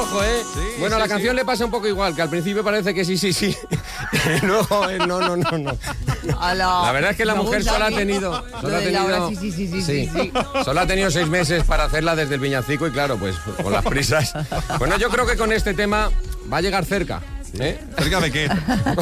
ojo, ¿eh? Sí, bueno, a la canción le pasa un poco igual, que al principio parece que sí. Luego, no. La verdad es que la mujer solo ha tenido... Sí. Solo ha tenido 6 meses para hacerla desde el villancico y claro, pues con las prisas. Bueno, yo creo que con este tema va a llegar cerca. ¿Cerca de qué?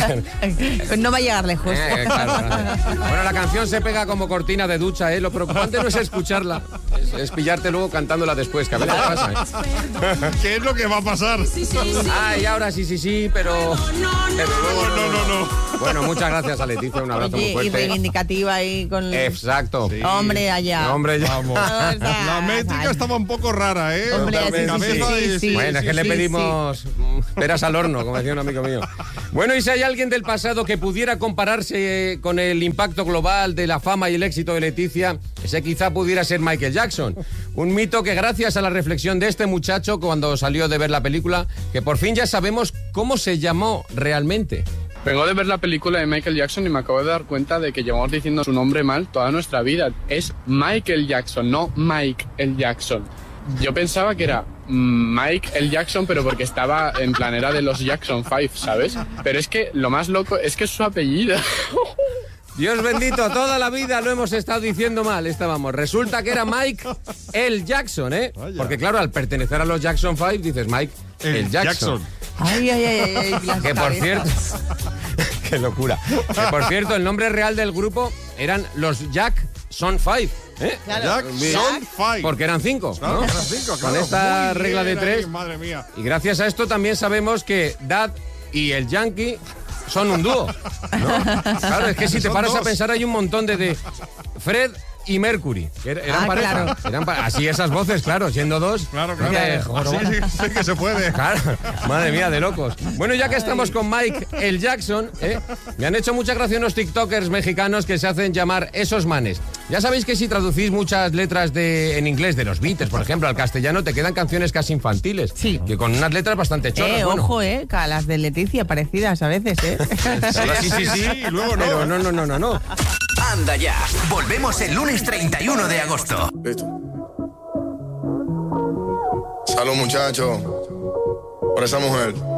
No va a llegar lejos. Claro. Bueno, la canción se pega como cortina de ducha, Lo preocupante no es escucharla, es pillarte luego cantándola después, que a veces pasa, ¿Qué es lo que va a pasar? Ay, ahora sí, pero luego No. Bueno, muchas gracias a Leticia, un abrazo muy fuerte. Y reivindicativa ahí con... Exacto. Sí. Hombre, allá. Hombre, ya. Vamos. La métrica estaba un poco rara, ¿eh? Hombre, sí. Bueno, es que le pedimos peras al horno, como decía un amigo mío. Bueno, y si hay alguien del pasado que pudiera compararse con el impacto global de la fama y el éxito de Leticia, ese quizá pudiera ser Michael Jackson. Un mito que gracias a la reflexión de este muchacho cuando salió de ver la película, que por fin ya sabemos cómo se llamó realmente. Vengo de ver la película de Michael Jackson y me acabo de dar cuenta de que llevamos diciendo su nombre mal toda nuestra vida. Es Michael Jackson, no Mike el Jackson. Yo pensaba que era Mike el Jackson, pero porque estaba en plan, era de los Jackson 5, ¿sabes? Pero es que lo más loco es que es su apellido. Dios bendito, toda la vida lo hemos estado diciendo mal, estábamos. Resulta que era Mike el Jackson, Vaya. Porque claro, al pertenecer a los Jackson 5 dices Mike el Jackson. Ay. Que por cierto, qué locura. Que por cierto, el nombre real del grupo eran los Jackson 5. Claro. Jackson 5. Porque eran 5, Claro, ¿no? eran 5, claro. Con esta Muy regla de bien 3. ahí, madre mía. Y gracias a esto también sabemos que Dad y el Yankee son un dúo, ¿no? Claro, es que si te Son paras a dos. pensar hay un montón de Fred y Mercury, que eran pareja. Claro. Así esas voces, claro, siendo dos. Claro. Sí que se puede. Claro, madre mía, de locos. Bueno, ya que estamos con Mike el Jackson, me han hecho mucha gracia unos tiktokers mexicanos que se hacen llamar esos manes. Ya sabéis que si traducís muchas letras en inglés de los Beatles, por ejemplo, al castellano, te quedan canciones casi infantiles. Sí. Que con unas letras bastante choras. Bueno, Ojo, que a las de Leticia parecidas a veces, sí, y luego no. Pero no. Anda ya. Volvemos el lunes 31 de agosto. Listo. Salud, muchachos, por esa mujer.